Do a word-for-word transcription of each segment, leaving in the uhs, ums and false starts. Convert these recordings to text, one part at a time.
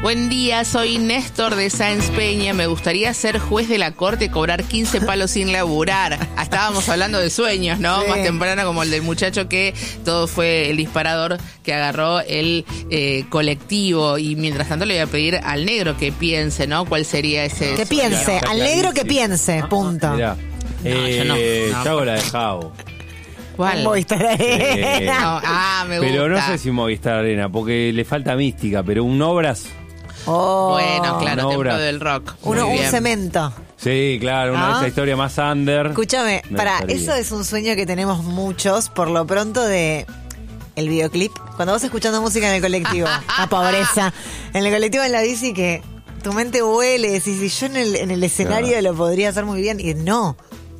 Buen día, soy Néstor de Sáenz Peña. Me gustaría ser juez de la corte y cobrar quince palos sin laburar. Estábamos hablando de sueños, ¿no? Sí. Más temprano, como el del muchacho que todo fue el disparador que agarró el eh, colectivo. Y mientras tanto le voy a pedir al negro que piense, ¿no? ¿Cuál sería ese Que sueño? piense, al negro que piense, punto. Mirá, No, eh, yo no, no. yo hago la de Javo. ¿Cuál? Movistar Arena. Eh, No, ah, me gusta. Pero no sé si Movistar Arena, porque le falta mística, pero un Obras... Oh. Bueno, claro, Una templo obra. del rock. Uno, Muy un bien. cemento. Sí, claro, una ¿Ah? de esas historias más under. Escúchame, Me para, gustaría. eso es un sueño que tenemos muchos, por lo pronto, de el videoclip. Cuando vas escuchando música en el colectivo, la pobreza, en el colectivo en la bici, que tu mente huele, decís, si yo en el, en el escenario Claro. lo podría hacer muy bien, y no,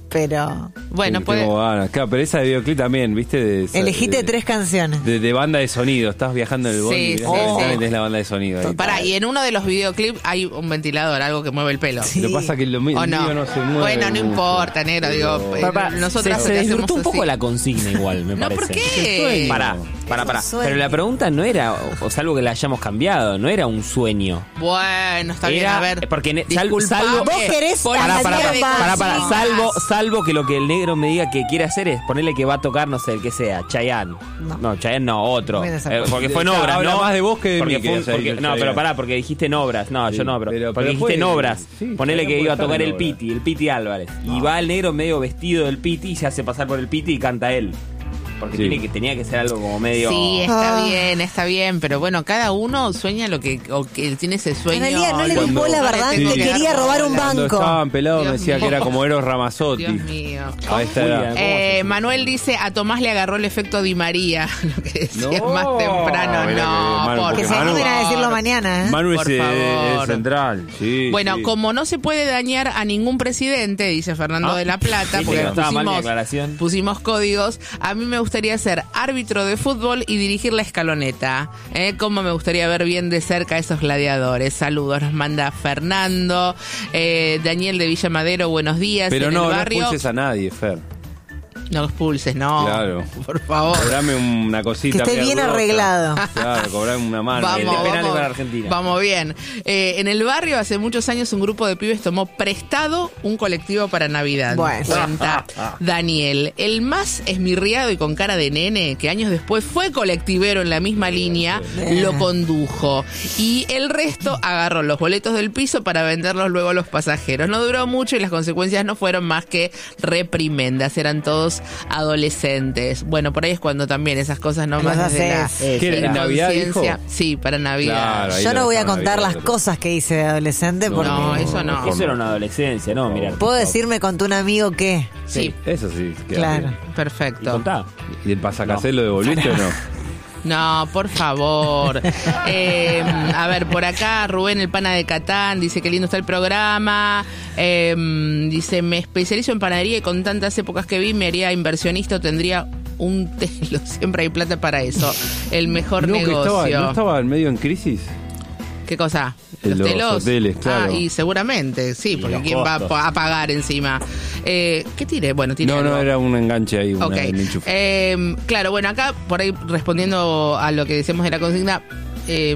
pero Bueno, Sí, puede... tengo ganas. Claro, pero esa de videoclip también, ¿viste? De, elegiste de- tres canciones. De, de banda de sonido. Estás viajando en el bondi Sí, y mirás sí, la sí. ventana y tenés la banda de sonido ahí. Pará, y en uno de los videoclips hay un ventilador, algo que mueve el pelo. Sí. Lo que pasa es que lo mío ¿O no? mío no se mueve. Bueno, no mucho. importa, negro, digo, Pero- eh, Para, nosotras se, se lo hacemos disfrutó un poco así. la consigna igual, me No, parece. ¿por qué? Pará, pará, pará. Es un sueño. Pero la pregunta no era, o, o salvo que la hayamos cambiado, no era un sueño. Bueno, está bien, Era- a ver. porque ne- sal- disculpame, salvo- Vos querés por Pará, la pará, idea pará, de pará, pará, consignas. salvo, salvo que lo que el negro me diga que quiere hacer es ponerle que va a tocar, no sé, el que sea, Chayanne. No. No, Chayanne no, otro. Bueno, esa Eh, cosa. porque fue en Ya, obras, habla ¿no? más de vos que de porque mí, que fue- hayas porque- dicho No, Chayanne. pero pará, porque dijiste en obras. No, Sí, yo no, pero, pero- porque pero dijiste en fue- obras. sí, Ponele Chayanne que iba a puede tocar estar el en obras. Piti, el Piti Álvarez. Y va el negro medio vestido del Piti y se hace pasar por el Piti y canta él. Porque Sí. tiene que, tenía que ser algo como medio... Sí, está Ah. bien, está bien, pero bueno, cada uno sueña lo que, o que tiene ese sueño. En realidad no le di Cuando- bola, ¿verdad? tengo Que dar quería robar un bola. Cuando banco. estaban pelados me Dios decía mío. que era como Eros Ramazzotti. Dios mío. A esta Julia, edad. ¿cómo Eh, se- Manuel dice, a Tomás le agarró el efecto Di María, lo que decía No, más temprano, mira no, que Manu- por Que se Porque Manu- animen a decirlo favor. mañana, ¿eh? Manu es, Por eh, favor. es central. Sí, Bueno, sí. como no se puede dañar a ningún presidente, dice Fernando Ah, de la Plata, viste porque que no estaba mal mi pusimos, aclaración. pusimos códigos, a mí me gustaría ser árbitro de fútbol y dirigir la escaloneta. ¿Eh? Cómo me gustaría ver bien de cerca a esos gladiadores. Saludos, nos manda Fernando. Eh, Daniel de Villa Madero, buenos días. Pero en no, el no barrio. expulses a nadie, Fer. No expulses, no. Claro. Por favor. Cobrame una cosita. Que esté media bien dudosa. arreglado. Claro, cobrame una mano. Vamos, El de penales vamos, para Argentina. vamos bien. Eh, en el barrio hace muchos años un grupo de pibes tomó prestado un colectivo para Navidad. Bueno. Cuenta Daniel. El más esmirriado y con cara de nene, que años después fue colectivero en la misma línea, Eh. lo condujo. Y el resto agarró los boletos del piso para venderlos luego a los pasajeros. No duró mucho y las consecuencias no fueron más que reprimendas. Eran todos adolescentes. Bueno, por ahí es cuando también esas cosas no Los más desde la haces. ¿Qué, en Navidad inconsciencia. dijo? Sí, para Navidad. Claro, ahí Yo lo no voy a dejaron contar las abierto. cosas que hice de adolescente porque... No, eso no. Eso era una adolescencia, ¿no? Mira. ¿Puedo decir me contó un amigo que? Sí, Eso sí. queda Claro. bien. Y perfecto. contá. ¿Y el pasacasé lo devolviste o no? No, por favor. Eh, a ver, por acá Rubén el Pana de Catán dice que lindo está el programa. Eh, dice, me especializo en panadería y con tantas épocas que vi me haría inversionista o tendría un telo. Siempre hay plata para eso. El mejor No, que negocio. estaba, ¿no estaba en medio en crisis? ¿Qué cosa? Los hoteles, claro. Ah, y seguramente, sí, Y porque los ¿quién va costos. a pagar encima? Eh, ¿Qué tiré? Bueno, tiré No, no, algo. era un enganche ahí, una, Ok. un enchufe. Eh, claro, bueno, acá por ahí respondiendo a lo que decíamos de la consigna, eh,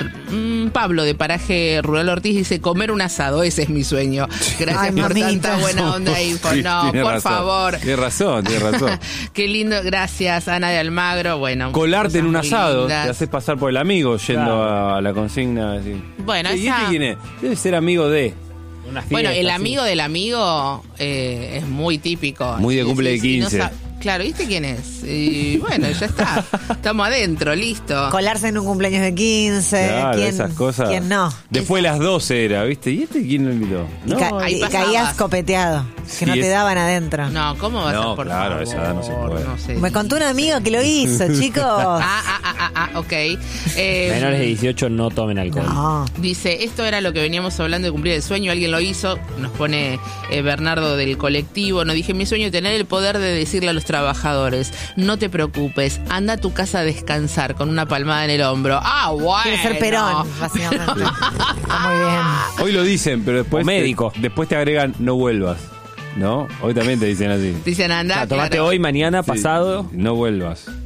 mm, Pablo de Paraje Rural Ortiz dice comer un asado, ese es mi sueño. Gracias Ay, por mamita. tanta buena onda y Sí, no, tiene por razón. favor. Tiene razón, tiene razón. Qué lindo, gracias Ana de Almagro. Bueno, Colarte en un cosas muy asado, lindas. te haces pasar por el amigo yendo Claro. a la consigna. Así. Bueno, Che, ¿y esa- este quién es? Debe ser amigo de... Una Bueno, fiesta, el sí. amigo del amigo eh, es muy típico. Muy de Y- cumple de y- y no quince. sa- Claro, ¿viste quién es? Y bueno, ya está. Estamos adentro, listo. Colarse en un cumpleaños de quince. Claro, ¿Quién, esas cosas. ¿Quién no? Después de las doce era, ¿viste? ¿Y este quién lo invitó? Y, No, ca- ahí y pasabas. caías copeteado. Que Sí, no te es- daban adentro. No, ¿cómo va a No, ser, por claro, favor? a esa edad no se puede. No sé. Me contó un amigo que lo hizo, chicos. Ah, ah, ah, ah, ah, ok. Eh, Menores de dieciocho no tomen alcohol. No. Dice, esto era lo que veníamos hablando de cumplir el sueño, alguien lo hizo, nos pone eh, Bernardo del colectivo, nos dije, mi sueño es tener el poder de decirle a los trabajadores, no te preocupes, anda a tu casa a descansar con una palmada en el hombro. Ah, bueno. Quiere ser Perón, básicamente. Está muy bien. Hoy lo dicen, pero después... O médico. Te, después te agregan, no vuelvas. ¿No? Hoy también te dicen así. Dicen, anda. Ah, tomate claro. hoy, mañana, Sí, pasado. no vuelvas.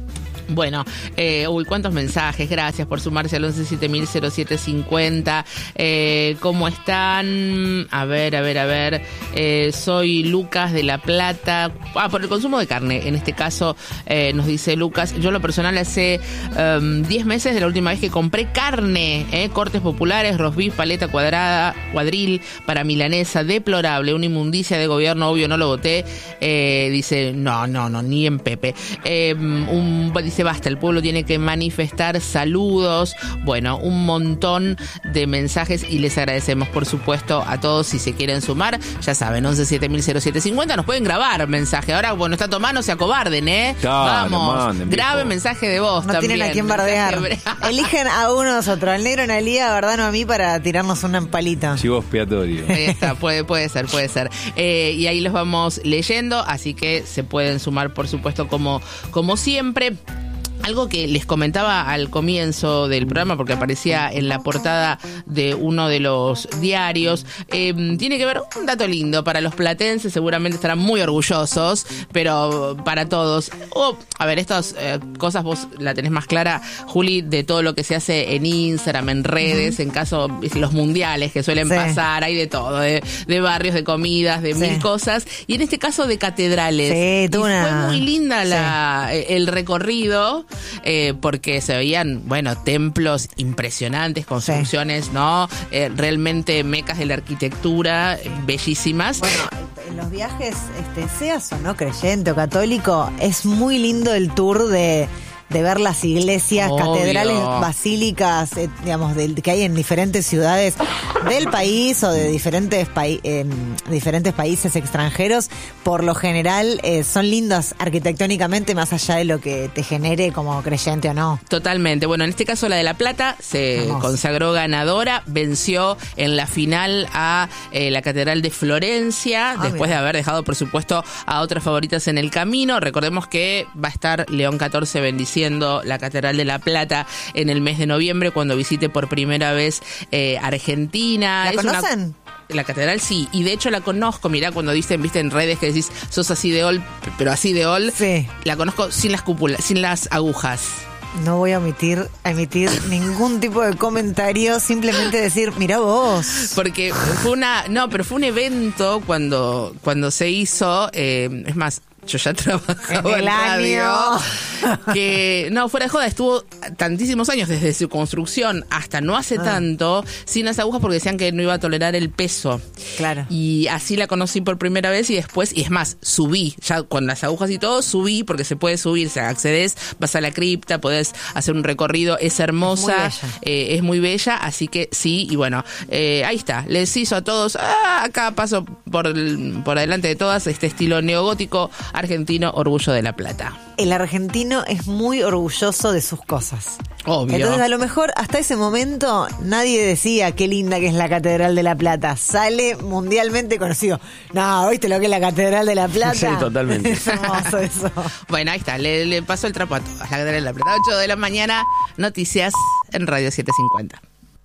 Bueno, eh, uy, cuántos mensajes, gracias por sumarse al once siete mil cero siete cincuenta. Eh, ¿Cómo están? A ver, a ver, a ver. Eh, soy Lucas de La Plata. Ah, por el consumo de carne, en este caso, eh, nos dice Lucas. Yo, lo personal, hace um, diez meses de la última vez que compré carne, eh, cortes populares, roast beef, paleta cuadrada, cuadril para milanesa, deplorable, una inmundicia de gobierno, obvio, no lo voté. Eh, dice, no, no, no, ni en Pepe. Eh, un, dice, basta, el pueblo tiene que manifestar, saludos, bueno, un montón de mensajes y les agradecemos, por supuesto, a todos. Si se quieren sumar, ya saben, once siete mil cero siete cincuenta, nos pueden grabar mensaje. Ahora, bueno, está tomando, se acobarden, ¿eh? Claro, vamos, manden, graben viejo. mensaje de voz No también. tienen a quién bardear. Eligen a uno o nosotros, al negro en Alía, Verdano a mí, para tirarnos una empalita. Chivo expiatorio. Ahí está, puede, puede ser, puede ser. Eh, y ahí los vamos leyendo, así que se pueden sumar, por supuesto, como, como siempre. Algo que les comentaba al comienzo del programa, porque aparecía en la portada de uno de los diarios, eh, tiene que ver un dato lindo para los platenses, seguramente estarán muy orgullosos, pero para todos. Oh, a ver, estas eh, cosas vos la tenés más clara, Juli, de todo lo que se hace en Instagram, en redes, uh-huh. en caso los mundiales que suelen sí. pasar, hay de todo, de, de barrios, de comidas, de sí. mil cosas, y en este caso de catedrales. Sí, tú una... Fue muy linda la, sí. el recorrido. Eh, porque se veían, bueno, templos impresionantes, construcciones, sí. ¿no? Eh, realmente mecas de la arquitectura, bellísimas. Bueno, en los viajes, este, seas o no creyente o católico, es muy lindo el tour de... de ver las iglesias, Obvio. catedrales, basílicas, eh, digamos, de, que hay en diferentes ciudades del país o de diferentes, paí- eh, diferentes países extranjeros. Por lo general eh, son lindas arquitectónicamente, más allá de lo que te genere como creyente o no. Totalmente. Bueno, en este caso la de La Plata se Vamos. consagró ganadora, venció en la final a eh, la Catedral de Florencia, Ah, después mira. de haber dejado, por supuesto, a otras favoritas en el camino. Recordemos que va a estar León catorce bendiciendo la Catedral de La Plata en el mes de noviembre, cuando visite por primera vez eh, Argentina. ¿La Es una- conocen? La catedral sí, y de hecho la conozco, mirá, cuando dicen, viste en redes que decís, sos así de ol, pero así de ol, Sí. la conozco sin las cúpulas, sin las agujas. No voy a omitir, a emitir ningún tipo de comentario, simplemente decir, mira vos. Porque fue una, no, pero fue un evento cuando, cuando se hizo, eh, es más, yo ya trabajaba En el en radio, año. que no, fuera de joda, estuvo tantísimos años desde su construcción hasta no hace Ah. tanto sin las agujas, porque decían que no iba a tolerar el peso. Claro. Y así la conocí por primera vez, y después, y es más, subí, ya con las agujas y todo, subí, porque se puede subir, o sea, accedes, vas a la cripta, podés hacer un recorrido, es hermosa, Es muy bella. eh, es muy bella, así que sí, y bueno, eh, ahí está, les hizo a todos, ah, acá paso por, el- por adelante de todas, este estilo neogótico argentino, orgullo de La Plata. El argentino es muy orgulloso de sus cosas. Obvio. Entonces, a lo mejor, hasta ese momento, nadie decía qué linda que es la Catedral de La Plata. Sale mundialmente conocido. No, ¿viste lo que es la Catedral de La Plata? Sí, totalmente. Es hermoso eso. Bueno, ahí está, le, le pasó el trapo a todas, la Catedral de La Plata, ocho de la mañana, noticias en Radio setecientos cincuenta.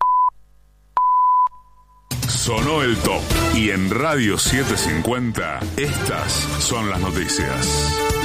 Sonó el top y en Radio setecientos cincuenta estas son las noticias.